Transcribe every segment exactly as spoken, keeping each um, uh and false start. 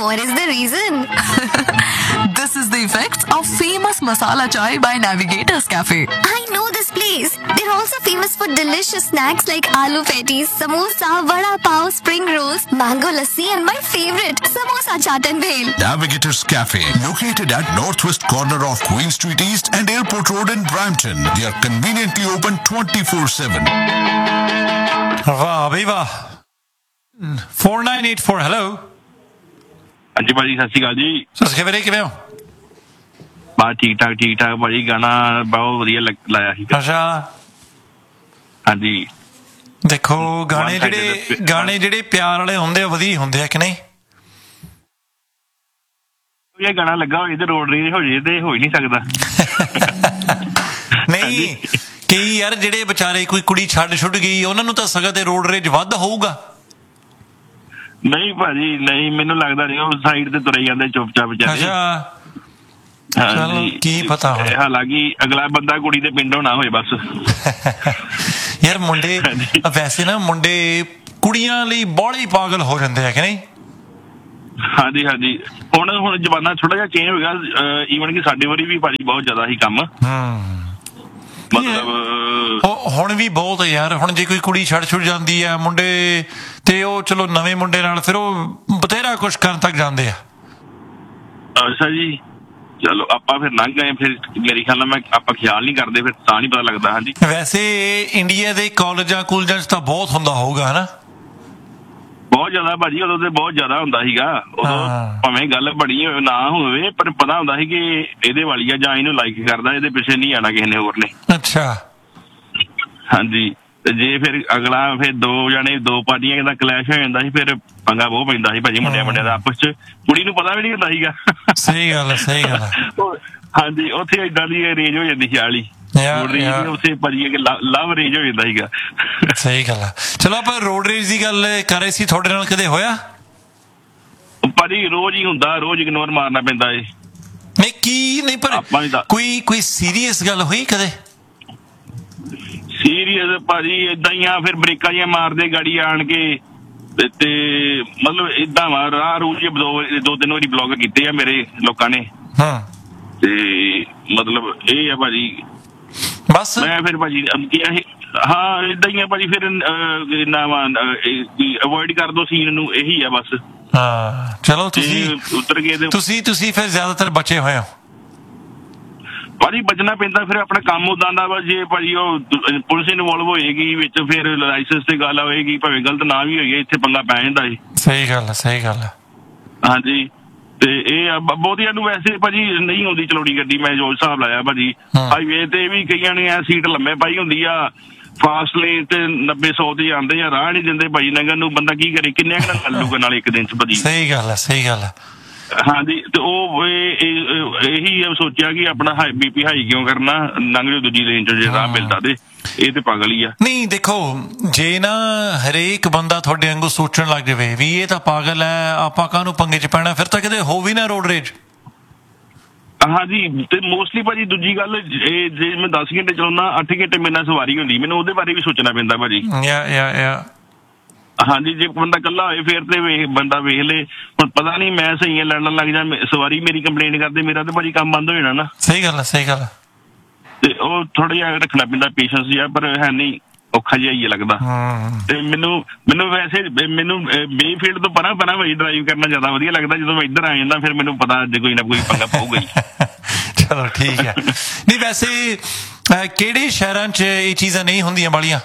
what is the reason? This is the effects of famous masala chai by Navigators Cafe. I know this place. They're also famous for delicious snacks like aloo patties, samosa, vada pav, spring rolls, mango lassi, and my favorite, samosa chaat and bhel. Navigators Cafe, located at northwest corner of Queen Street East and Airport Road in Brampton. They are conveniently open twenty-four seven. ਵਾਹ ਬਈ ਵਾਹ four nine eight four hello ਹਾਂਜੀ ਭਾਜੀ ਸਤਿ ਸ਼੍ਰੀ ਅਕਾਲ ਜੀ। ਸਤਿ ਸ਼੍ਰੀ ਅਕਾਲ ਵੀਰੇ, ਕਿਵੇਂ ਹੋ? ਬਸ ਠੀਕ ਠਾਕ ਠੀਕ ਠਾਕ ਭਾਜੀ, ਗਾਣਾ ਬਹੁਤ ਵਧੀਆ ਲਾਇਆ ਸੀ। ਅੱਛਾ ਹਾਂਜੀ ਦੇਖੋ ਗਾਣੇ ਜਿਹੜੇ ਗਾਣੇ ਜਿਹੜੇ ਪਿਆਰ ਵਾਲੇ ਹੁੰਦੇ ਆ ਵਧੀਆ ਹੁੰਦੇ ਆ ਕਿ ਨਹੀਂ? ਇਹ ਗਾਣਾ ਲੱਗਾ ਹੋਏ ਤੇ ਰੋਡ ਰੇਜ ਹੋ ਜੇ ਤੇ ਹੋ ਹੀ ਨਹੀਂ ਸਕਦਾ। ਨਹੀਂ ਕਈ ਯਾਰ ਜਿਹੜੇ ਵਿਚਾਰੇ ਕੋਈ ਕੁੜੀ ਛੱਡ ਛੁੱਟ ਗਈ ਉਹਨਾਂ ਨੂੰ ਤਾਂ ਸਗਾ ਤੇ ਰੋਡ ਰੇਜ ਵੱਧ ਹੋਊਗਾ। ਨਹੀਂ ਭਾਜੀ ਨਹੀਂ, ਮੈਨੂੰ ਲੱਗਦਾ ਨਹੀਂ, ਉਹ ਸਾਈਡ ਤੇ ਤੁਰੇ ਜਾਂਦੇ ਚੁੱਪ ਚਾਪ ਵਿਚਾਰੇ। ਚਲੋ ਕੀ ਪਤਾ ਹੁਣ, ਹਾਲਾਂਕਿ ਅਗਲਾ ਬੰਦਾ ਕੁੜੀ ਦੇ ਪਿੰਡੋਂ ਨਾ ਹੋਏ ਬਸ। ਯਾਰ ਮੁੰਡੇ ਵੈਸੇ ਨਾ ਮੁੰਡੇ ਕੁੜੀਆਂ ਲਈ ਬਾਹਲੇ ਪਾਗਲ ਹੋ ਜਾਂਦੇ ਆ ਕਿ ਨਹੀਂ? ਹਾਂਜੀ ਹਾਂਜੀ ਹੁਣ ਹੁਣ ਜ਼ਮਾਨਾ ਥੋੜਾ ਜਿਹਾ ਚੇਂਜ ਹੋ ਗਿਆ। ਈਵਨ ਕਿ ਸਾਡੇ ਵਾਰੀ ਵੀ ਭਾਜੀ ਬਹੁਤ ਜ਼ਿਆਦਾ ਸੀ ਕੰਮ। ਮਤਲਬ ਹੁਣ ਵੀ ਬਹੁਤ ਹੈ ਯਾਰ। ਹੁਣ ਜੇ ਕੋਈ ਕੁੜੀ ਛੱਡ ਛੁੱਟ ਜਾਂਦੀ ਆ ਮੁੰਡੇ ਤੇ ਉਹ ਚਲੋ ਨਵੇਂ ਮੁੰਡੇ ਨਾਲ ਫਿਰ ਉਹ ਬਥੇਰਾ ਕੁਛ ਕਰਨ ਤੱਕ ਜਾਂਦੇ ਆ। ਅੱਛਾ ਜੀ, ਚਲੋ ਆਪਾਂ ਫਿਰ ਲੰਘ ਗਏ, ਫਿਰ ਮੇਰੇ ਖਿਆਲ ਨਾਲ ਮੈਂ ਆਪਾਂ ਖਿਆਲ ਨਹੀਂ ਕਰਦੇ, ਫਿਰ ਤਾਂ ਨਹੀਂ ਪਤਾ ਲੱਗਦਾ। ਹਾਂਜੀ ਵੈਸੇ ਇੰਡੀਆ ਦੇ ਕਾਲਜਾਂ ਕੁਲਜਾਂ 'ਚ ਤਾਂ ਬਹੁਤ ਹੁੰਦਾ ਹੋਊਗਾ ਹਨਾ? ਬਹੁਤ ਜ਼ਿਆਦਾ ਭਾਜੀ, ਉਦੋਂ ਤੇ ਬਹੁਤ ਜ਼ਿਆਦਾ ਹੁੰਦਾ ਸੀਗਾ। ਉਦੋਂ ਭਾਵੇਂ ਗੱਲ ਬਣੀ ਨਾ ਹੋਵੇ ਪਰ ਪਤਾ ਹੁੰਦਾ ਸੀ ਕਿ ਇਹਦੇ ਵਾਲੀ ਆ ਜਾਂ ਇਹਨੂੰ ਲਾਈਕ ਕਰਦਾ, ਇਹਦੇ ਪਿੱਛੇ ਨਹੀਂ ਆਣਾ ਕਿਸੇ ਨੇ ਹੋਰ ਨੇ। ਅੱਛਾ ਹਾਂਜੀ, ਤੇ ਜੇ ਫਿਰ ਅਗਲਾ ਫਿਰ ਦੋ ਜਾਣੇ ਦੋ ਪਾਰਟੀਆਂ ਦਾ ਕਲੈਸ਼ ਹੋ ਜਾਂਦਾ ਸੀ, ਫਿਰ ਪੰਗਾ ਬਹੁਤ ਪੈਂਦਾ ਸੀ ਭਾਜੀ ਮੁੰਡਿਆਂ ਮੁੰਡਿਆਂ ਦਾ ਆਪਸ ਚ। ਕੁੜੀ ਨੂੰ ਪਤਾ ਵੀ ਨਹੀਂ ਹੁੰਦਾ ਸੀਗਾ। ਸਹੀ ਗੱਲ ਸਹੀ ਗੱਲ। ਹਾਂਜੀ ਉੱਥੇ ਏਦਾਂ ਦੀ ਰੇਂਜ ਹੋ ਜਾਂਦੀ ਸੀ ਆਲੀ, ਉੱਥੇ ਭਾਜੀ ਲਵ ਰੇਂਜ ਹੋ ਜਾਂਦਾ ਸੀਗਾ। ਸਹੀ ਗੱਲ ਆ। ਚਲੋ ਆਪਾਂ ਰੋਡ ਰੇਜ ਦੀ ਗੱਲ ਕਰ ਰਹੇ ਸੀ, ਤੁਹਾਡੇ ਨਾਲ ਕਦੇ ਹੋਇਆ? ਭਾਜੀ ਰੋਜ਼ ਹੀ ਹੁੰਦਾ, ਰੋਜ਼ ਇਗਨੋਰ ਮਾਰਨਾ ਪੈਂਦਾ ਏ। ਨਹੀਂ ਕੀ ਨਹੀਂ ਪਰ ਕੋਈ ਕੋਈ ਸੀਰੀਅਸ ਗੱਲ ਹੋਈ ਕਦੇ? ਸੀਰੀਅਸ ਭਾਜੀ ਏਦਾਂ ਹੀ ਆ, ਫਿਰ ਬ੍ਰੇਕਾਂ ਜਿਹੀਆਂ ਮਾਰਦੇ ਗਾੜੀ ਆਣ ਕੇ ਤੇ ਮਤਲਬ ਏਦਾਂ ਵਾ ਰਾਹ ਰੂਹ ਜੇ ਦੋ ਦੋ ਤਿੰਨ ਵਾਰੀ ਬਲੌਕ ਕੀਤੇ ਆ ਮੇਰੇ ਲੋਕਾਂ ਨੇ। ਹਾਂ ਤੇ ਮਤਲਬ ਇਹ ਆ ਭਾਜੀ ਬਸ ਮੈਂ ਫਿਰ ਭਾਜੀ ਹਾਂ ਏਦਾਂ ਹੀ ਆ ਭਾਜੀ। ਫਿਰ ਨਾ ਅਵੋਇਡ ਕਰ ਦੋ ਸੀਨ ਨੂੰ, ਇਹੀ ਆ ਬਸ। ਹਾਂ ਚਲੋ ਤੁਸੀਂ ਉਤਰ ਗਏ ਤੁਸੀਂ ਤੁਸੀਂ ਫਿਰ ਜ਼ਿਆਦਾਤਰ ਬਚੇ ਹੋਏ ਹੋ ਭਾਜੀ। ਬਚਣਾ ਪੈਂਦਾ, ਫਿਰ ਆਪਣਾ ਕੰਮ ਉਦਾਂ ਦਾ ਵਾ। ਜੇ ਭਾਜੀ ਉਹ ਪੁਲਿਸ ਇਨਵੋਲਵ ਹੋਏਗੀ ਵਿੱਚ, ਫਿਰ ਲਾਇਸੈਂਸ ਤੇ ਗੱਲ ਹੋਏਗੀ, ਭਾਵੇਂ ਗਲਤ ਨਾ ਵੀ ਹੋਈਏ, ਇੱਥੇ ਪੰਗਾ ਪੈ ਜਾਂਦਾ ਜੀ। ਸਹੀ ਗੱਲ ਹੈ ਸਹੀ ਗੱਲ ਹੈ। ਹਾਂਜੀ ਤੇ ਇਹ ਬਹੁਤੀਆਂ ਨੂੰ ਵੈਸੇ ਭਾਜੀ ਨਹੀਂ ਆਉਂਦੀ ਚਲਾਉਣੀ ਗੱਡੀ। ਮੈਂ ਜੋ ਹਿਸਾਬ ਲਾਇਆ ਭਾਜੀ ਹਾਈਵੇ ਤੇ ਵੀ ਕਈਆਂ ਨੇ ਐ ਸੀਟ ਲੰਮੇ ਪਾਈ ਹੁੰਦੀ ਆ, ਫਾਸਟ ਲੇਨ ਤੇ ਨੱਬੇ ਸੌ ਤੇ ਜਾਂਦੇ ਆ, ਰਾਹ ਨਹੀਂ ਦਿੰਦੇ ਭਾਜੀ ਲੰਘਣ ਨੂੰ। ਬੰਦਾ ਕੀ ਕਰੇ, ਕਿੰਨੇ ਕੁ ਨਾਲ ਚੱਲੂਗਾ ਨਾਲ ਇੱਕ ਦਿਨ ਚ ਭਾਜੀ। ਸਹੀ ਗੱਲ ਹੈ ਸਹੀ ਗੱਲ ਹੈ। ਹਾਂਜੀ ਤੇ ਉਹ ਇਹੀ ਸੋਚਿਆ ਕਿ ਆਪਣਾ ਬੀਪੀ ਹਾਈ ਕਿਉਂ ਕਰਨਾ, ਲੰਘ ਜਾਓ ਦੂਜੀ ਲੇਨ ਚ ਜੇ ਰਾਹ ਮਿਲਦਾ ਤੇ। ਇਹ ਤੇ ਪਾਗਲ ਹੀ ਆ। ਨਹੀਂ ਦੇਖੋ ਜੇ ਨਾ ਹਰੇਕ ਬੰਦਾ ਤੁਹਾਡੇ ਵਾਂਗੂ ਸੋਚਣ ਲੱਗ ਜਾਵੇ ਵੀ ਇਹ ਤਾਂ ਪਾਗਲ ਹੈ, ਆਪਾਂ ਕਾਹਨੂੰ ਪੰਗੇ ਚ ਪੈਣਾ, ਫਿਰ ਤਾਂ ਕਿਤੇ ਹੋ ਵੀ ਨਾ ਰੋਡ ਰੇਜ। ਹਾਂਜੀ ਤੇ ਮੋਸਟਲੀ ਭਾਜੀ ਦੂਜੀ ਗੱਲ ਇਹ ਜੇ ਮੈਂ ਦਸ ਘੰਟੇ ਚਲਾਉਣਾ, ਅੱਠ ਘੰਟੇ ਮੇਰੇ ਨਾਲ ਸਵਾਰੀ ਹੁੰਦੀ, ਮੈਨੂੰ ਉਹਦੇ ਬਾਰੇ ਵੀ ਸੋਚਣਾ ਪੈਂਦਾ ਭਾਜੀ। ਹਾਂਜੀ ਜੇ ਬੰਦਾ ਇਕੱਲਾ ਹੋਏ ਫਿਰ ਤੇ ਵੇਖ ਬੰਦਾ ਵੇਖ ਲੇ। ਹੁਣ ਪਤਾ ਨਹੀਂ ਮੈਂ ਸਹੀ ਲੜਨ ਲੱਗ ਜਾ, ਸਵਾਰੀ ਮੇਰੀ ਕੰਪਲੇਂਟ ਕਰਦੇ, ਮੇਰਾ ਤੇ ਭਾਜੀ ਕੰਮ ਬੰਦ ਹੋ ਜਾਣਾ ਨਾ। ਸਹੀ ਗੱਲ ਹੈ ਸਹੀ ਗੱਲ ਹੈ। ਤੇ ਉਹ ਥੋੜਾ ਜਿਹਾ ਰੱਖਣਾ ਪੈਂਦਾ ਪੇਸ਼ੈਂਸ ਜਿਹਾ, ਪਰ ਹੈ ਨਹੀਂ ਔਖਾ ਜਿਹਾ ਹੀ ਲੱਗਦਾ। ਤੇ ਮੈਨੂੰ ਮੈਨੂੰ ਵੈਸੇ ਮੈਨੂੰ ਬੇਫੀਲਡ ਤੋਂ ਪਰਾਂ ਪਰਾਂ ਭਾਈ ਡਰਾਈਵ ਕਰਨਾ ਜ਼ਿਆਦਾ ਵਧੀਆ ਲੱਗਦਾ। ਜਦੋਂ ਮੈਂ ਇੱਧਰ ਆ ਜਾਂਦਾ ਫਿਰ ਮੈਨੂੰ ਪਤਾ ਅੱਜ ਕੋਈ ਨਾ ਕੋਈ ਪੰਗਾ ਪਊਗਾ ਹੀ। ਚਲੋ ਠੀਕ ਹੈ। ਨਹੀਂ ਵੈਸੇ ਕਿਹੜੇ ਸ਼ਹਿਰਾਂ 'ਚ ਇਹ ਚੀਜ਼ਾਂ ਨਹੀਂ ਹੁੰਦੀਆਂ ਵਾਲੀਆਂ?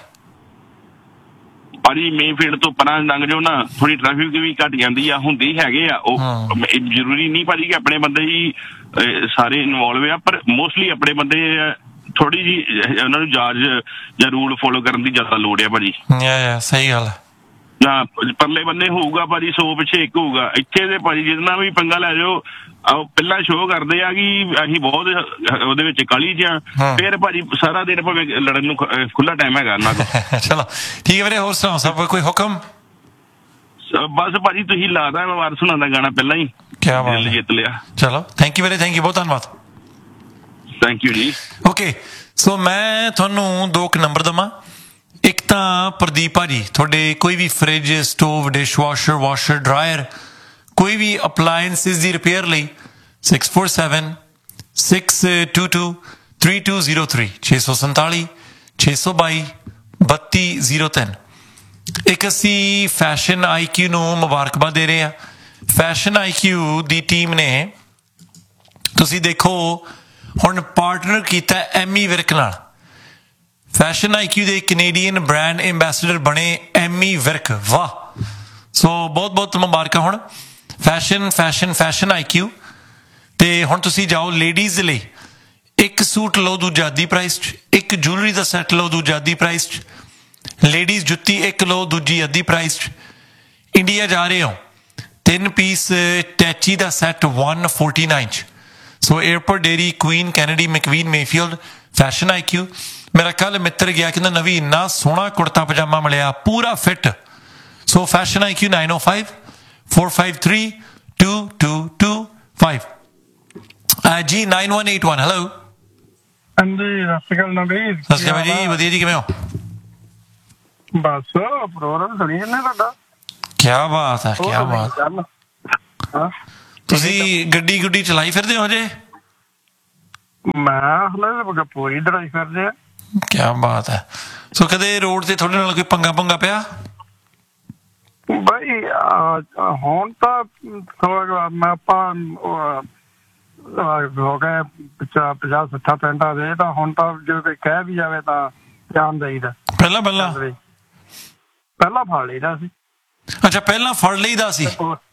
ਭਾਜੀ ਮੇਨ ਫੀਲਡ ਤੋਂ ਪਰਾਂ ਲੰਘ ਜਾਓ ਨਾ, ਥੋੜੀ ਟ੍ਰੈਫਿਕ ਵੀ ਘੱਟ ਜਾਂਦੀ ਆ। ਹੁੰਦੀ ਹੈਗੇ ਆ ਉਹ, ਜ਼ਰੂਰੀ ਨਹੀਂ ਭਾਜੀ ਕਿ ਆਪਣੇ ਬੰਦੇ ਹੀ ਸਾਰੇ ਇਨਵੋਲਵ ਆ, ਪਰ ਮੋਸਟਲੀ ਆਪਣੇ ਬੰਦੇ ਥੋੜੀ ਜਿਹੀ ਉਹਨਾਂ ਨੂੰ ਜਾਜ ਜਾਂ ਰੂਲ ਫੋਲੋ ਕਰਨ ਦੀ ਜ਼ਿਆਦਾ ਲੋੜ ਆ ਭਾਜੀ। ਸਹੀ ਗੱਲ ਨਾ ਪਰਲੇ ਬੰਨੇ ਹੋਊਗਾ ਭਾਜੀ ਸੌ ਪਿੱਛੇ ਇੱਕ ਹੋਊਗਾ। ਇੱਥੇ ਦੇ ਭਾਜੀ ਜਿਹਦੇ ਨਾਲ ਵੀ ਪੰਗਾ ਲੈ ਜਾਓ, ਪਹਿਲਾਂ ਸ਼ੋਅ ਕਰਦੇ ਆ ਕਿ ਅਸੀਂ ਬਹੁਤ ਉਹਦੇ ਵਿੱਚ ਕਾਹਲੀ ਚ ਆ, ਫਿਰ ਭਾਜੀ ਸਾਰਾ ਦਿਨ ਭਾਵੇਂ ਲੜਨ ਨੂੰ ਖੁੱਲਾ ਟਾਈਮ ਹੈਗਾ ਉਹਨਾਂ ਕੋਲ। ਚਲੋ ਠੀਕ ਹੈ ਵੀਰੇ, ਹੋਰ ਸੁਣਾਓ ਸਭ ਕੋਈ ਹੁਕਮ? ਬਸ ਭਾਜੀ ਤੁਸੀਂ ਲਾਦਾ, ਮੈਂ ਵਾਰ ਸੁਣਾਉਂਦਾ ਗਾਣਾ ਪਹਿਲਾਂ ਹੀ। ਕਿਆ ਬਾਤ, ਜਿੱਤ ਲਿਆ। ਚਲੋ ਥੈਂਕ ਯੂ ਵੀਰੇ, ਥੈਂਕ ਯੂ, ਬਹੁਤ ਧੰਨਵਾਦ। ਥੈਂਕ ਯੂ ਜੀ। ਓਕੇ ਸੋ ਮੈਂ ਤੁਹਾਨੂੰ ਦੋ ਕੁ ਨੰਬਰ ਦੇਵਾਂ। ਇੱਕ ਤਾਂ ਪ੍ਰਦੀਪ ਭਾਜੀ, ਤੁਹਾਡੇ ਕੋਈ ਵੀ fridge, stove, dish washer, washer, dryer, ਕੋਈ ਵੀ ਅਪਲਾਇੰਸਿਸ ਦੀ ਰਿਪੇਅਰ ਲਈ six four seven six to two three two zero three ਛੇ ਸੌ ਸੰਤਾਲੀ ਛੇ ਸੌ ਬਾਈ ਬੱਤੀ ਜ਼ੀਰੋ ਤਿੰਨ। ਇੱਕ ਅਸੀਂ ਫੈਸ਼ਨ ਆਈ ਕਿਊ ਨੂੰ ਮੁਬਾਰਕਬਾਦ ਦੇ ਰਹੇ ਹਾਂ। ਫੈਸ਼ਨ ਆਈ ਕਿਊ ਦੀ ਟੀਮ ਨੇ ਤੁਸੀਂ ਦੇਖੋ ਹੁਣ ਪਾਰਟਨਰ ਕੀਤਾ ਐਮੀ ਵਿਰਕ ਨਾਲ। ਫੈਸ਼ਨ ਆਈ ਕਿਊ ਦੇ ਕੈਨੇਡੀਅਨ ਬ੍ਰਾਂਡ ਐਂਬੈਸਡਰ ਬਣੇ ਐਮੀ ਵਿਰਕ, ਵਾਹ। ਸੋ ਬਹੁਤ ਬਹੁਤ ਮੁਬਾਰਕਾਂ ਹੁਣ ਫੈਸ਼ਨ ਫੈਸ਼ਨ ਫੈਸ਼ਨ ਆਈ ਕਿਊ। ਤੇ ਹੁਣ ਤੁਸੀਂ ਜਾਓ ਲੇਡੀਜ਼ ਲਈ ਇੱਕ ਸੂਟ ਲਓ ਦੂਜਾ ਅੱਧੀ ਪ੍ਰਾਈਸ 'ਚ, ਇੱਕ ਜੁਐਲਰੀ ਦਾ ਸੈੱਟ ਲਓ ਦੂਜਾ ਅੱਧੀ ਪ੍ਰਾਈਸ 'ਚ, ਲੇਡੀਜ਼ ਜੁੱਤੀ ਇੱਕ ਲਓ ਦੂਜੀ ਅੱਧੀ ਪ੍ਰਾਈਸ 'ਚ। ਇੰਡੀਆ ਜਾ ਰਹੇ ਹੋ ਤਿੰਨ ਪੀਸ ਟੈਚੀ ਦਾ ਸੈੱਟ ਇੱਕ ਸੌ ਉਨਤਾਲੀ 'ਚ। ਸੋ airport dairy Queen Kennedy ਮੈਕਵੀਨ Mayfield fashion ਆਈ ਕਿਊ। ਮੇਰਾ ਕੱਲ ਮਿੱਤਰ ਗਿਆ ਕਹਿੰਦਾ ਨਵੀਂ ਇੰਨਾ ਸੋਹਣਾ ਕੁੜਤਾ ਪਜਾਮਾ ਮਿਲਿਆ ਪੂਰਾ fit. So fashion I Q nine O five four five three two to to five G nine one eight one. Hello ਹਾਂਜੀ ਸਤਿ ਸ਼੍ਰੀ ਅਕਾਲ ਨਵੀਰ। ਸਤਿ ਸ਼੍ਰੀ ਅਕਾਲ ਜੀ, ਵਧੀਆ ਜੀ, ਕਿਵੇਂ ਹੋ? ਬਸ ਪ੍ਰੋਗਰਾਮ ਸੁਣੀ ਜਾਂਦੇ ਤੁਹਾਡਾ। ਕਿਆ ਬਾਤ ਹੈ, ਕਿਆ ਬਾਤ। ਹਾਂ ਤੁਸੀਂ ਗੱਡੀ ਗੁੱਡੀ ਚਲਾਈ ਫਿਰਦੇ ਹੋ ਹਜੇ? ਮੈਂ ਹਲੇ ਪੂਰੀ ਡਰਾਈ ਫਿਰਦੇ ਆ। ਕਿਆ ਬਾਤ ਹੈ। ਸੋ ਕਦੇ ਰੋਡ ਤੇ ਤੁਹਾਡੇ ਨਾਲ ਕੋਈ ਪੰਗਾ ਪੰਗਾ ਪਿਆ? ਬਈ ਹੁਣ ਤਾਂ ਥੋੜਾ ਮੈਂ ਆਪਾਂ ਹੋ ਗਏ ਪੰਜਾਹ ਸੱਠਾਂ ਪਿੰਡਾਂ ਦੇ, ਤਾਂ ਹੁਣ ਤਾਂ ਜੇ ਕੋਈ ਕਹਿ ਵੀ ਜਾਵੇ ਤਾਂ ਜਾਣ ਦੇਈਦਾ। ਪਹਿਲਾਂ ਪਹਿਲਾਂ ਪਹਿਲਾਂ ਫੜ ਲਈਦਾ ਸੀ। ਅੱਛਾ ਪਹਿਲਾਂ ਫੜ ਲਈਦਾ ਸੀ।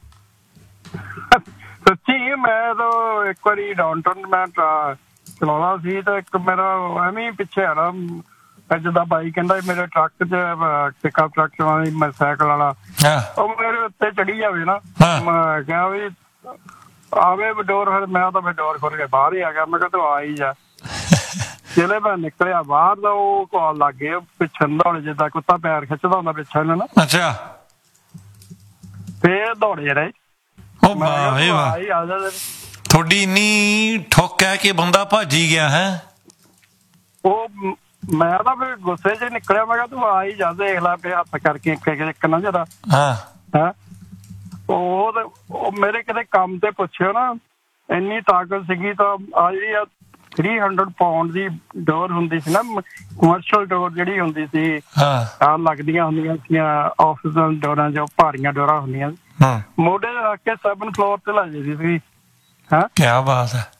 ਸੱਚੀ ਮੈਂ ਤਾਂ ਇੱਕ ਵਾਰੀ ਡਾਊਨਟਾਊਨ ਮੈਂ ਚਲਾਉਣਾ ਸੀ ਤਾਂ ਇੱਕ ਮੇਰਾ ਐਵੇਂ ਪਿੱਛੇ ਆ ਨਾ ਜਿੱਦਾਂ ਬਾਈ ਕਹਿੰਦਾ ਮੇਰੇ ਟਰੱਕ ਚ ਪਿਕਅਪ ਟਰੱਕ ਚਲਾਉਣਾ ਮੈਂ ਸਾਈਕਲ ਵਾਲਾ, ਉਹ ਮੇਰੇ ਉੱਤੇ ਚੜੀ ਜਾਵੇ ਨਾ, ਮੈਂ ਕਿਹਾ ਵੀ ਆਵੇ ਡੋਰ, ਫਿਰ ਮੈਂ ਤਾਂ ਫਿਰ ਡੋਰ ਖੋਲ ਕੇ ਬਾਹਰ ਹੀ ਆ ਗਿਆ। ਮੈਂ ਕਿਹਾ ਤੂੰ ਆ ਹੀ ਜਾ। ਜਿਹੜੇ ਮੈਂ ਨਿਕਲਿਆ ਬਾਹਰ ਦਾ ਉਹ ਕਾਲ ਲੱਗ ਗਏ ਪਿੱਛੇ ਦੌੜੇ ਜਿੱਦਾਂ ਕੁੱਤਾ ਪੈਰ ਖਿੱਚਦਾ ਹੁੰਦਾ ਪਿੱਛੇ ਨੂੰ ਨਾ। ਅੱਛਾ ਫੇਰ ਦੌੜੇ ਰਹੇ। ਉਹ ਵਾਹ ਵਾਹ, ਤੁਹਾਡੀ ਇੰਨੀ ਠੋਕ ਹੈ ਕਿ ਬੰਦਾ ਭੱਜ ਹੀ ਗਿਆ ਹੈ। ਉਹ ਮੈਂ ਤਾਂ ਫਿਰ ਗੁੱਸੇ ਚ ਨਿਕਲਿਆ। ਮੈਂ ਕਿਹਾ ਤੂੰ ਆ ਹੀ ਜਾ, ਦੇਖ ਲੈ ਪਿਆ ਹੱਥ ਕਰਕੇ ਇੱਕ ਨਾ ਜਰਾ। ਹਾਂ ਹੈਂ ਉਹ ਉਹ ਮੇਰੇ ਕਿਤੇ ਕੰਮ ਤੇ ਪੁੱਛਿਓ ਨਾ, ਇੰਨੀ ਤਾਕਤ ਸੀਗੀ। ਤਾਂ ਆ ਜਿਹੜੀ ਆ ਥ੍ਰੀ ਹੰਡਰਡ ਪਾਉਂਡ ਦੀ ਡੋਰ ਹੁੰਦੀ ਸੀ ਨਾ, ਕਮਰਸ਼ੀਅਲ ਡੋਰ ਜਿਹੜੀ ਹੁੰਦੀ ਸੀ, ਹਾਂ ਲੱਗਦੀਆਂ ਹੁੰਦੀਆਂ ਸੀਗੀਆਂ ਆਫਿਸ ਡੋਰਾਂ, ਜੋ ਭਾਰੀਆਂ ਡੋਰਾਂ ਹੁੰਦੀਆਂ, ਮੋਢੇ ਤੇ ਰੱਖ ਕੇ ਸੈਵਨ ਫਲੋਰ ਤੇ ਲੈ ਜਾਂਦੀ ਸੀ। ਹਾਂ ਕਿਆ ਬਾਤ ਹੈ।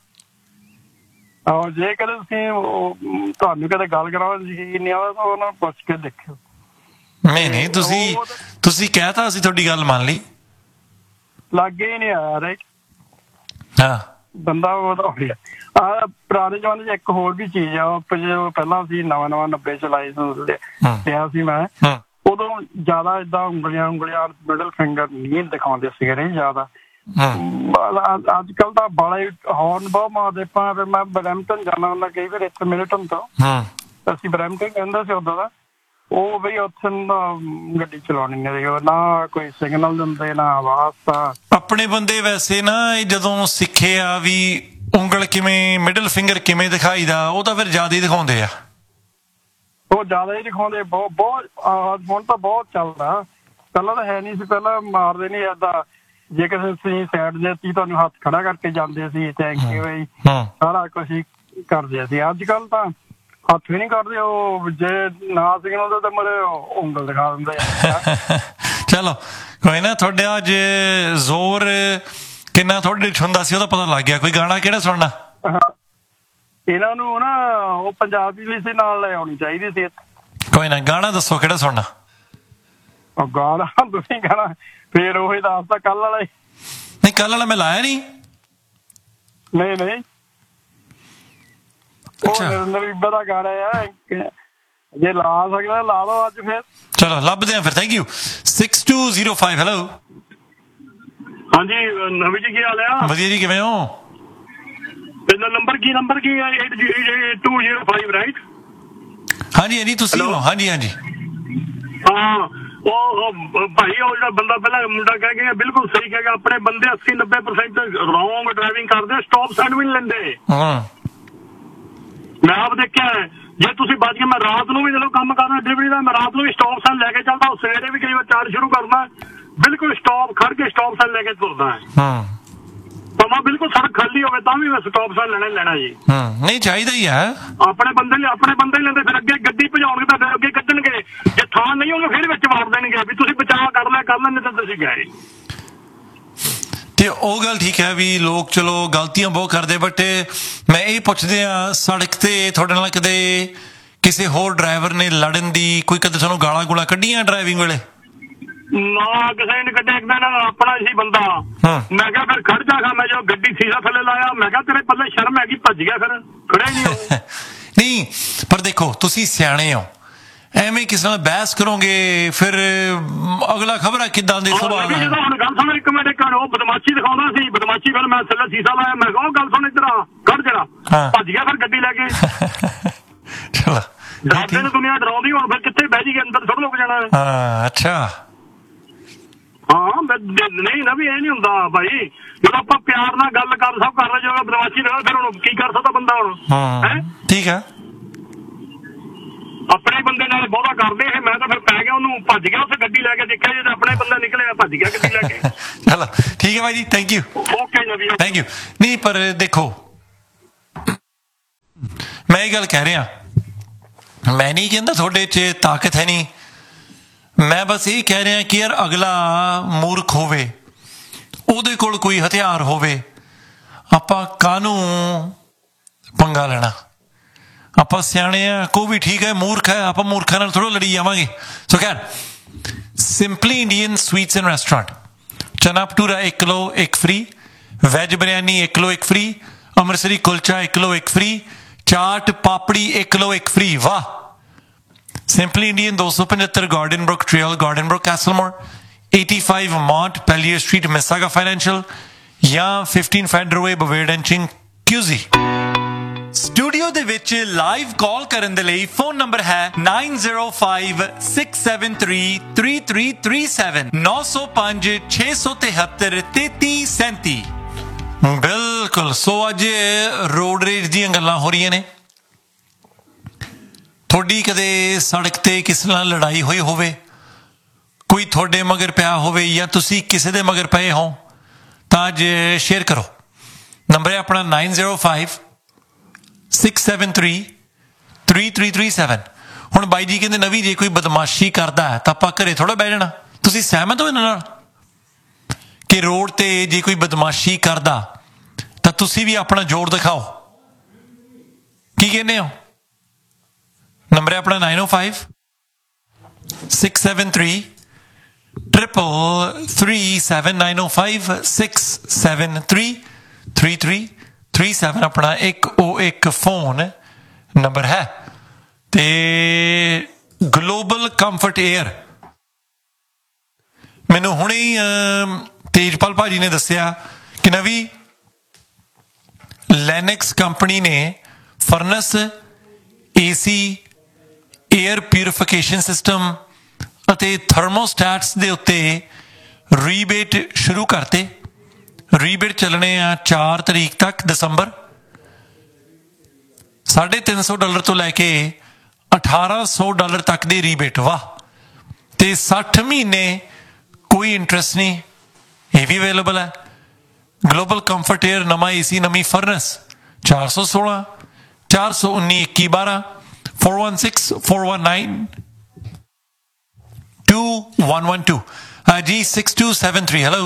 ਆਹੋ ਜੇ ਕਦੇ ਤੁਸੀਂ ਤੁਹਾਨੂੰ ਕਦੇ ਗੱਲ ਕਰਾਓ ਯਕੀਨ ਨਹੀਂ ਆਉਂਦਾ ਤਾਂ ਉਹਨਾਂ ਨੂੰ ਪੁੱਛ ਕੇ ਦੇਖਿਓ। ਨਹੀਂ ਨਹੀਂ ਤੁਸੀਂ ਤੁਸੀਂ ਕਹਿਤਾ ਅਸੀਂ ਤੁਹਾਡੀ ਗੱਲ ਮੰਨ ਲਈ। ਲਾਗੇ ਹੀ ਨਹੀਂ ਆਇਆ ਰਾਈਟ। ਹਾਂ ਬੰਦਾ ਉਹਦਾ ਹੋ ਗਿਆ। ਆਹ ਪੁਰਾਣੇ ਜ਼ਮਾਨੇ ਚ ਇੱਕ ਹੋਰ ਵੀ ਚੀਜ਼ ਆ, ਪਹਿਲਾਂ ਅਸੀਂ ਨਵਾਂ ਨਵਾਂ ਨੱਬੇ ਚ ਲਾਈ ਲਿਆ ਸੀ ਮੈਂ, ਉਦੋਂ ਜ਼ਿਆਦਾ ਏਦਾਂ ਉਂਗਲੀਆਂ ਉਂਗਲੀਆਂ ਮਿਡਲ ਫਿੰਗਰ ਨਹੀਂ ਦਿਖਾਉਂਦੇ ਸੀਗੇ ਨਹੀਂ ਜ਼ਿਆਦਾ। ਅੱਜ ਕੱਲ ਤਾਂ ਬੜਾ ਹੌਰਨ ਬਹੁਤ ਮਾਰਦੇ ਪਾ। ਫਿਰ ਮੈਂ ਬਰੈਂਪਟਨ ਜਾਣਾ ਹੁੰਦਾ ਕਈ ਵਾਰ, ਇੱਥੇ ਮਿਲਟਨ ਤੋਂ ਅਸੀਂ ਬਰੈਂਪਟਨ ਕਹਿੰਦੇ ਸੀ ਉਦੋਂ ਦਾ। ਉਹ ਬਈ ਉੱਥੇ ਗੱਡੀ ਚਲਾਉਣੀ ਨਾ ਕੋਈ ਸਿਗਨਲ ਦਿੰਦੇ ਨਾ ਆਵਾਜ਼। ਆਪਣੇ ਬੰਦੇ ਵੈਸੇ ਨਾ ਜਦੋਂ ਸਿੱਖੇ ਆ ਵੀ ਉਂਗਲ ਕਿਵੇਂ ਮਿਡਲ ਫਿੰਗਰ ਕਿਵੇਂ ਦਿਖਾਈ ਦਾ, ਉਹ ਤਾਂ ਫਿਰ ਜ਼ਿਆਦਾ ਹੀ ਦਿਖਾਉਂਦੇ ਆ। ਉਹ ਜ਼ਿਆਦਾ ਹੀ ਦਿਖਾਉਂਦੇ ਬਹੁਤ ਬਹੁਤ। ਹੁਣ ਤਾਂ ਬਹੁਤ ਚੱਲਦਾ, ਪਹਿਲਾਂ ਤਾਂ ਹੈ ਨਹੀਂ ਸੀ। ਪਹਿਲਾਂ ਮਾਰਦੇ ਨੀ ਏਦਾਂ, ਜੇ ਕਿਸੇ ਤੁਸੀਂ ਸਾਈਡ ਦੇਤੀ ਤੁਹਾਨੂੰ ਹੱਥ ਖੜਾ ਕਰਕੇ ਜਾਂਦੇ ਸੀ, ਥੈਂਕ ਯੂ ਬਈ, ਸਾਰਾ ਕੁਛ ਹੀ ਕਰਦੇ ਸੀ। ਅੱਜ ਕੱਲ ਤਾਂ ਹੱਥ ਵੀ ਨੀ ਕਰਦੇ, ਉਹ ਜੇ ਨਾ ਸਿਗਨਲ ਤਾਂ ਮੇਰੇ ਉਂਗਲ ਦਿਖਾ ਦਿੰਦੇ ਆ। ਚਲੋ ਕੋਈ ਨਾ, ਤੁਹਾਡੇ ਅੱਜ ਜ਼ੋਰ ਕਿੰਨਾ ਤੁਹਾਡੇ ਹੁੰਦਾ ਸੀ ਉਹਦਾ ਪਤਾ ਲੱਗ ਗਿਆ। ਕੋਈ ਗਾਣਾ ਕਿਹੜਾ ਸੁਣਨਾ? ਇਹਨਾਂ ਨੂੰ ਨਾ ਉਹ ਪੰਜਾਬੀ ਵੀ ਸੀ ਨਾਲ ਲੈ ਆਉਣੀ ਚਾਹੀਦੀ ਸੀ। ਕੋਈ ਨਾ ਗਾਣਾ ਦੱਸੋ ਕਿਹੜਾ ਸੁਣਨਾ? ਉਹ ਗਾਣਾ ਤੁਸੀਂ ਗਾਣਾ ਫੇਰ ਉਹੀ ਦੱਸਦਾ ਕੱਲ ਵਾਲਾ ਹੀ। ਨਹੀਂ ਕੱਲ ਵਾਲਾ ਮੈਂ ਲਾਇਆ ਨੀ। ਨਹੀਂ ਨਹੀਂ ਉਹ ਨਰੀਬਾ ਦਾ ਗਾਣਾ ਆ, ਜੇ ਲਾ ਸਕਦਾ ਲਾ ਲਓ ਅੱਜ ਫਿਰ। ਚਲੋ ਲੱਭਦੇ ਆ ਫਿਰ। Thank you. Six two zero five. Hello ਹਾਂਜੀ ਨਵੀਂ ਜੀ ਕੀ ਹਾਲ ਆ? ਵਧੀਆ ਜੀ, ਕਿਵੇਂ ਹੋ? ਇਹਦਾ ਨੰਬਰ ਕੀ ਨੰਬਰ ਕੀ ਹੈ? Two zero five right? ਹਾਂਜੀ ਹਾਂਜੀ ਤੁਸੀਂ ਹੋ। ਹਾਂਜੀ ਹਾਂਜੀ ਹਾਂ ਉਹ ਭਾਈ ਉਹ ਜਿਹੜਾ ਬੰਦਾ ਪਹਿਲਾਂ ਮੁੰਡਾ ਕਹਿ ਗਿਆ ਬਿਲਕੁਲ ਸਹੀ ਕਹਿ ਗਿਆ। ਆਪਣੇ ਬੰਦੇ ਅੱਸੀ ਨੱਬੇ ਪਰਸੈਂਟ ਰੌਂਗ ਡਰਾਈਵਿੰਗ ਕਰਦੇ, ਸਟਾਪ ਸਾਈਨ ਵੀ ਨਹੀਂ ਲੈਂਦੇ। ਮੈਂ ਆਪ ਦੇਖਿਆ। ਜੇ ਤੁਸੀਂ ਬਚ ਕੇ, ਮੈਂ ਰਾਤ ਨੂੰ ਵੀ ਜਦੋਂ ਕੰਮ ਕਰਨਾ ਡਿਲੀਵਰੀ ਦਾ, ਮੈਂ ਰਾਤ ਨੂੰ ਵੀ ਸਟਾਪ ਸਾਈਨ ਲੈ ਕੇ ਚੱਲਦਾ। ਸਵੇਰੇ ਵੀ ਕਈ ਵਾਰ ਚਾਰਜ ਸ਼ੁਰੂ ਕਰਨਾ, ਬਿਲਕੁਲ ਸਟਾਪ ਖੜ ਕੇ ਸਟਾਪ ਸਾਈਨ ਲੈ ਕੇ ਤੁਰਦਾ ਹੈ। ਹਾਂ ਭਾਵੇਂ ਬਿਲਕੁਲ ਸੜਕ ਖਾਲੀ ਹੋਵੇ ਤਾਂ ਵੀ ਮੈਂ ਸਟਾਪ ਸਾਈਨ ਲੈਣਾ ਲੈਣਾ ਜੀ। ਹਾਂ ਨਹੀਂ ਚਾਹੀਦਾ ਹੀ ਹੈ। ਆਪਣੇ ਬੰਦੇ ਲਈ ਆਪਣੇ ਬੰਦੇ ਲੈਂਦੇ ਫਿਰ ਅੱਗੇ ਗੱਡੀ ਭਜਾਉਣਗੇ ਤਾਂ ਫਿਰ ਅੱਗੇ ਕੱਢਣਗੇ, ਜੇ ਥਾਂ ਨਹੀਂ ਹੋਵੇ ਫਿਰ ਵਿੱਚ ਮਾਰ ਦੇਣਗੇ ਵੀ ਤੁਸੀਂ ਬਚਾਅ ਕਰ ਲਿਆ ਕਰ ਲੈਂਦੇ ਤਾਂ ਤੁਸੀਂ ਗਏ। ਤੇ ਉਹ ਗੱਲ ਠੀਕ ਹੈ ਵੀ ਲੋਕ ਚਲੋ ਗਲਤੀਆਂ ਬਹੁਤ ਕਰਦੇ, ਬਟ ਮੈਂ ਇਹ ਪੁੱਛਦੇ ਆ ਸੜਕ ਤੇ ਤੁਹਾਡੇ ਨਾਲ ਕਦੇ ਕਿਸੇ ਹੋਰ ਡਰਾਈਵਰ ਨੇ ਲੜਨ ਦੀ ਕੋਈ ਕਦੇ ਤੁਹਾਨੂੰ ਗਾਲਾਂ ਗੂਲਾਂ ਕੱਢੀਆਂ ਡਰਾਈਵਿੰਗ ਵੇਲੇ? ਨਾ ਕਿਸੇ ਨੇ ਕੱਢਿਆ, ਇੱਕ ਦਿਨ ਆਪਣਾ ਸੀ ਬੰਦਾ, ਮੈਂ ਕਿਹਾ ਫਿਰ ਖੜ ਜਾਗਾ, ਮੈਂ ਜੋ ਗੱਡੀ ਸੀਸਾ ਥੱਲੇ ਲਾਇਆ ਮੈਂ ਕਿਹਾ ਤੇਰੇ ਪੱਲੇ ਸ਼ਰਮ ਹੈਗੀ, ਭੱਜ ਗਿਆ ਫਿਰ ਖੜਿਆ ਨਹੀਂ ਉਹ। ਨਹੀਂ ਪਰ ਦੇਖੋ ਤੁਸੀਂ ਸਿਆਣੇ ਹੋ, ਐਵੇਂ ਕਿਸੇ ਨਾਲ ਬਹਿਸ ਕਰੋਗੇ ਫਿਰ ਅਗਲਾ ਖਬਰ ਹੈ ਕਿੱਦਾਂ ਦੇ ਸੁਭਾਅ ਦਾ। ਜਦੋਂ ਹੁਣ ਗੱਲ ਸੁਣ ਇੱਕ ਮਿੰਟ, ਇੱਕ ਉਹ ਬਦਮਾਸ਼ੀ ਦਿਖਾਉਂਦਾ ਸੀ, ਬਦਮਾਸ਼ੀ ਫਿਰ ਮੈਂ ਥੱਲੇ ਸੀਸਾ ਲਾਇਆ, ਮੈਂ ਕਿਹਾ ਉਹ ਗੱਲ ਸੁਣ ਇੱਧਰ ਆ, ਖੜ ਜਰਾ, ਭੱਜ ਗਿਆ ਫਿਰ ਗੱਡੀ ਲੈ ਕੇ। ਚਲੋ ਡਰਦੇ ਨੂੰ ਦੁਨੀਆ ਡਰਾਉਂਦੀ, ਹੁਣ ਫਿਰ ਕਿੱਥੇ ਬਹਿ ਜੀ ਅੰਦਰ ਥੋੜਾ ਲੁਕ ਜਾਣਾ। ਹਾਂ ਅੱਛਾ ਹਾਂ ਨਹੀਂ ਨਾ ਵੀ ਇਹ ਨਹੀਂ ਹੁੰਦਾ ਭਾਈ, ਜਦੋਂ ਆਪਾਂ ਪਿਆਰ ਨਾਲ ਗੱਲ ਕਰ ਸਭ ਕਰ ਰਹੇ, ਜਦੋਂ ਬਦਮਾਸ਼ੀ ਨਾਲ ਫਿਰ ਹੁਣ ਕੀ ਕਰ ਸਕਦਾ ਬੰਦਾ ਹੁਣ। ਹਾਂ ਠੀਕ ਆ, ਆਪਣੇ ਬੰਦੇ ਨਾਲ ਬਹੁਤਾ ਕਰਦੇ ਇਹ, ਮੈਂ ਤਾਂ ਫਿਰ ਪੈ ਗਿਆ ਉਹਨੂੰ, ਭੱਜ ਗਿਆ ਉੱਥੇ ਗੱਡੀ ਲੈ ਕੇ, ਦੇਖਿਆ ਜਦੋਂ ਆਪਣੇ ਬੰਦਾ ਨਿਕਲਿਆ ਭੱਜ ਗਿਆ ਗੱਡੀ ਲੈ ਕੇ। ਚਲੋ ਠੀਕ ਹੈ ਭਾਈ ਜੀ, ਥੈਂਕ ਯੂ। ਓਕੇ ਜੀ ਥੈਂਕ ਯੂ। ਨਹੀਂ ਪਰ ਦੇਖੋ ਮੈਂ ਇਹ ਗੱਲ ਕਹਿ ਰਿਹਾ, ਮੈਂ ਨਹੀਂ ਕਹਿੰਦਾ ਤੁਹਾਡੇ 'ਚ ਤਾਕਤ ਹੈ ਨਹੀਂ, ਮੈਂ ਬਸ ਇਹ ਕਹਿ ਰਿਹਾ ਕਿ ਯਾਰ ਅਗਲਾ ਮੂਰਖ ਹੋਵੇ, ਉਹਦੇ ਕੋਲ ਕੋਈ ਹਥਿਆਰ ਹੋਵੇ, ਆਪਾਂ ਕਾਹਨੂੰ ਪੰਗਾ ਲੈਣਾ? ਆਪਾਂ ਸਿਆਣੇ ਆ, ਕੋਈ ਵੀ ਠੀਕ ਹੈ ਮੂਰਖ ਹੈ, ਆਪਾਂ ਮੂਰਖਾਂ ਨਾਲ ਥੋੜ੍ਹਾ ਲੜੀ ਜਾਵਾਂਗੇ। ਸੋ ਖੈਰ simply Indian sweets and restaurant, ਚਨਾ ਭਟੂਰਾ ਇੱਕ ਕਿਲੋ ਇੱਕ ਫ੍ਰੀ, ਵੈਜ ਬਿਰਿਆਨੀ ਇੱਕ ਕਿਲੋ ਇੱਕ ਫ੍ਰੀ, ਅੰਮ੍ਰਿਤਸਰੀ ਕੁਲਚਾ ਇੱਕ ਕਿਲੋ ਇੱਕ ਫ੍ਰੀ, ਚਾਟ ਪਾਪੜੀ ਇੱਕ ਕਿਲੋ ਇੱਕ ਫ੍ਰੀ। ਵਾਹ! ਸਿੰਪਲੀ ਇੰਡੀਅਨ ਦੋ ਸੌ ਪਝੱਤਰ garden Brook trail, garden Brook ਕੈਸਲਮੋਰ, ਪਚਾਸੀ ਮੌਂਟ ਪੈਲੀਅਰ ਸਟਰੀਟ, ਮਿਸਾਗਾ ਫਾਈਨੈਂਸ਼ੀਅਲ, ਜਾਂ ਪੰਦਰਾਂ ਫੈਡਰਵੇ ਬਵੇਡ ਐਂਡ ਚਿੰਗ ਕਿਊਜ਼ੀ। ਸਟੂਡੀਓ ਦੇ ਵਿੱਚ ਲਾਈਵ ਕਾਲ ਕਰਨ ਦੇ ਲਈ ਫੋਨ ਨੰਬਰ ਹੈ nine zero five six seven three three three three seven, ਨੌ ਸੌ ਪੰਜ ਛੇ ਸੌ ਤਿਹੱਤਰ ਤੇਤੀ ਸੈਂਤੀ। ਬਿਲਕੁਲ। ਸੋ ਅੱਜ ਰੋਡ ਰੇਜ ਦੀਆਂ ਗੱਲਾਂ ਹੋ ਰਹੀਆਂ ਨੇ। ਤੁਹਾਡੀ ਕਦੇ ਸੜਕ ਤੇ ਕਿਸੇ ਨਾਲ ਲੜਾਈ ਹੋਈ ਹੋਵੇ, ਕੋਈ ਤੁਹਾਡੇ ਮਗਰ ਪਿਆ ਹੋਵੇ ਜਾਂ ਤੁਸੀਂ ਕਿਸੇ ਦੇ ਮਗਰ ਪਏ ਹੋ, ਤਾਂ ਅੱਜ ਸ਼ੇਅਰ ਕਰੋ। ਨੰਬਰ ਹੈ ਆਪਣਾ nine zero five six seven three three three three seven. ਹੁਣ ਬਾਈ ਜੀ ਕਹਿੰਦੇ ਨਵੀਂ ਜੇ ਕੋਈ ਬਦਮਾਸ਼ੀ ਕਰਦਾ ਹੈ ਤਾਂ ਆਪਾਂ ਘਰੇ ਥੋੜ੍ਹਾ ਬਹਿ ਜਾਣਾ। ਤੁਸੀਂ ਸਹਿਮਤ ਹੋ ਇਹਨਾਂ ਨਾਲ ਕਿ ਰੋਡ ਤੇ ਜੇ ਕੋਈ ਬਦਮਾਸ਼ੀ ਕਰਦਾ ਤਾਂ ਤੁਸੀਂ ਵੀ ਆਪਣਾ ਜ਼ੋਰ ਦਿਖਾਓ? ਕੀ ਕਹਿੰਦੇ ਹੋ? ਨੰਬਰ ਹੈ ਆਪਣਾ ਨਾਈਨ ਓ five six seven three triple three seven, nine ਓ five six seven three three three three seven ਆਪਣਾ ਇੱਕ ਉਹ ਇੱਕ ਫੋਨ ਨੰਬਰ ਹੈ। ਤੇ ਗਲੋਬਲ ਕੰਫਰਟ ਏਅਰ, ਮੈਨੂੰ ਹੁਣੇ ਹੀ ਤੇਜਪਾਲ ਭਾਜੀ ਨੇ ਦੱਸਿਆ ਕਿ ਨਵੀਂ ਲੈਨਿਕਸ ਕੰਪਨੀ ਨੇ ਫਰਨਸ, ਏਸੀ, ਏਅਰ ਪਿਊਰੀਫਿਕੇਸ਼ਨ ਸਿਸਟਮ ਅਤੇ ਥਰਮੋਸਟੈਟਸ ਦੇ ਉੱਤੇ ਰੀਬੇਟ ਸ਼ੁਰੂ ਕਰਤੇ। ਰੀਬੇਟ ਚੱਲਣੇ ਆ ਚਾਰ ਤਰੀਕ ਤੱਕ ਦਸੰਬਰ। ਸਾਢੇ ਤਿੰਨ ਸੌ ਡਾਲਰ ਤੋਂ ਲੈ ਕੇ ਅਠਾਰਾਂ ਸੌ ਡਾਲਰ ਤੱਕ ਦੀ ਰੀਬੇਟ। ਵਾਹ! ਤੇ ਸੱਠ ਮਹੀਨੇ ਕੋਈ ਇੰਟਰਸਟ ਨਹੀਂ, ਇਹ ਵੀ ਅਵੇਲੇਬਲ ਹੈ। ਗਲੋਬਲ ਕੰਫਰਟ ਏਅਰ, ਨਵਾਂ ਏਸੀ, ਨਵੀਂ ਫਰਨਸ, ਚਾਰ ਸੌ ਸੋਲਾਂ ਚਾਰ ਸੌ ਉੱਨੀ ਇੱਕੀ ਬਾਰਾਂ, four one six four one nine two one one two ਜੀ six two seven three। Hello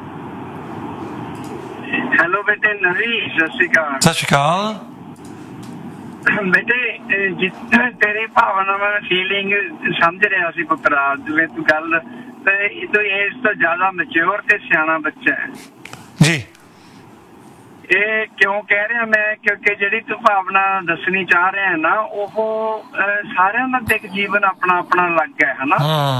hello ਬੇਟੇ ਨਵੀ, ਸਤਿ ਸ਼੍ਰੀ ਅਕਾਲ। ਸਤਿ ਸ਼੍ਰੀ ਅਕਾਲ ਬੇਟੇ, ਜਿੱਥੇ ਤੇਰੀ ਭਾਵਨਾ ਮੈਂ ਫੀਲਿੰਗ ਸਮਝ ਰਿਹਾ ਸੀ ਪੁੱਤਰਾ, ਜਿਵੇਂ ਤੂੰ ਗੱਲ ਤੇ ਤੂੰ ਇਸ ਤੋਂ ਜ਼ਿਆਦਾ ਮੈਚਿਓਰ ਤੇ ਸਿਆਣਾ ਬੱਚਾ ਹੈ ਜੀ। ਇਹ ਕਿਉਂ ਕਹਿ ਰਿਹਾ ਮੈਂ, ਕਿਉਂਕਿ ਜਿਹੜੀ ਤੂੰ ਭਾਵਨਾ ਦੱਸਣੀ ਚਾਹ ਰਿਹਾ ਨਾ, ਉਹ ਸਾਰਿਆਂ ਦਾ ਦੇਖ ਜੀਵਨ ਆਪਣਾ ਆਪਣਾ ਅਲੱਗ ਹੈ, ਹਨਾ।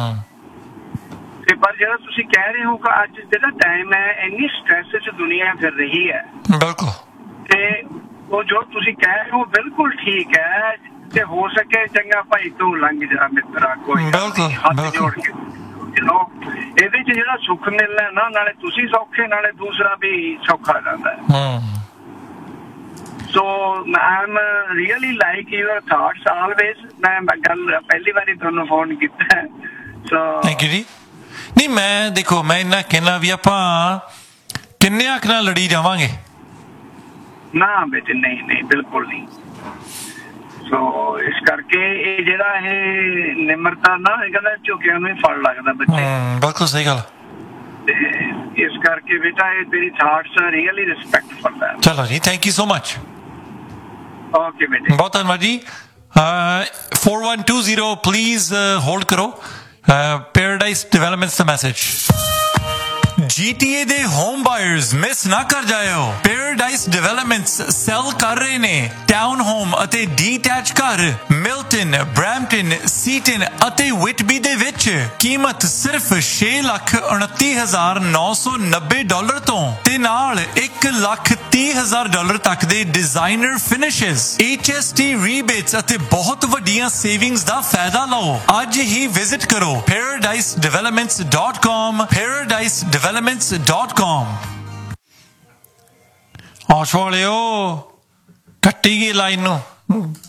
ਤੇ ਪਰ ਜਿਹੜਾ ਤੁਸੀਂ ਕਹਿ ਰਹੇ ਹੋ ਕਿ ਅੱਜ ਜਿਹੜਾ ਟਾਈਮ ਹੈ, ਇੰਨੀ ਸਟ੍ਰੈਸ ਚ ਦੁਨੀਆ ਫਿਰ ਰਹੀ ਹੈ, ਬਿਲਕੁਲ, ਤੇ ਉਹ ਜੋ ਤੁਸੀਂ ਕਹਿ ਰਹੇ ਹੋ ਬਿਲਕੁਲ ਠੀਕ ਹੈ। ਤੇ ਹੋ ਸਕੇ ਚੰਗਾ ਭਾਈ ਤੂੰ ਲੰਘ ਜਾ ਮਿੱਤਰਾ, ਕੋਈ ਹੱਥ ਜੋੜ ਕੇ। ਇਹਦੇ ਚ ਜਿਹੜਾ ਸੁੱਖ ਮਿਲਣਾ ਨਾ, ਨਾਲੇ ਤੁਸੀਂ ਸੌਖੇ ਨਾਲੇ ਦੂਸਰਾ ਵੀ ਸੌਖਾ ਜਾਂਦਾ ਹੈ। ਸੋ I am really like your thoughts always. ਮੈਂ ਗੱਲ ਪਹਿਲੀ ਵਾਰੀ ਤੁਹਾਨੂੰ ਫੋਨ ਕੀਤਾ, ਸੋ ਥੈਂਕ ਯੂ ਜੀ। ਨਹੀਂ ਮੈਂ ਦੇਖੋ ਮੈਂ ਇੰਨਾ ਕਹਿਣਾ ਵੀ ਆਪਾਂ ਕਿੰਨੇ ਅੱਖ ਨਾਲ ਲੜੀ ਜਾਵਾਂਗੇ ਨਾ ਬੇਟੇ ਨਹੀਂ ਨਹੀਂ ਬਿਲਕੁਲ ਨਹੀਂ ਸੋ ਇਸ ਕਰਕੇ ਇਹ ਜਿਹੜਾ ਇਹ ਨਿਮਰਤਾ ਨਾ ਇਹ ਕਹਿੰਦਾ ਝੁਕਿਆਂ ਨੂੰ ਹੀ ਫਲ ਲੱਗਦਾ ਬੱਚੇ ਬਿਲਕੁਲ ਸਹੀ ਗੱਲ ਇਸ ਕਰਕੇ ਬੇਟਾ ਇਹ ਤੇਰੀ ਥਾਟਸ ਆਰ ਰੀਅਲੀ ਰਿਸਪੈਕਟਫੁਲ ਹੈ ਚਲੋ ਜੀ thank you so much okay ਬੇਟੇ ਬਹੁਤ ਧੰਨਵਾਦ ਜੀ four one two zero please hold ਕਰੋ paradise developments the message G T A ਦੇ ਹੋਮ ਬਾਇਰਸ ਮਿਸ ਨਾ ਕਰ ਜਾਇਓ ਪੈਰਾਡਾਈਜ਼ ਡਿਵੈਲਪਮੈਂਟਸ ਸੈਲ ਕਰ ਰਹੇ ਨੇ ਟਾਊਨ ਹੋਮ ਅਤੇ ਡੀਟੈਚ ਘਰ ਮਿਲਟਨ ਬ੍ਰੈਂਪਟਨ ਸੀਟਨ ਅਤੇ ਵਿਟਬੀ ਦੇ ਵਿੱਚ ਕੀਮਤ ਸਿਰਫ ਛੇ ਲੱਖ ਉਨੱਤੀ ਹਜ਼ਾਰ ਨੌ ਸੌ ਨੱਬੇ ਡਾਲਰ ਤੋਂ ਤੇ ਨਾਲ ਇੱਕ ਲੱਖ ਤੀਹ ਹਜ਼ਾਰ ਡਾਲਰ ਤੱਕ ਦੇ ਡਿਜ਼ਾਈਨਰ ਫਿਨਿਸ਼ਸ H S T ਰੀਬੇਟਸ ਅਤੇ ਬਹੁਤ ਵੱਡੀਆਂ ਸੇਵਿੰਗਸ ਦਾ ਫਾਇਦਾ ਲਓ ਅੱਜ ਹੀ ਵਿਜ਼ਿਟ ਕਰੋ paradise developments dot com paradise developments dot com ਆਸ਼ ਵਾਲਿਓ ਕੱਟੀ ਗਈ ਲਾਈਨ ਨੂੰ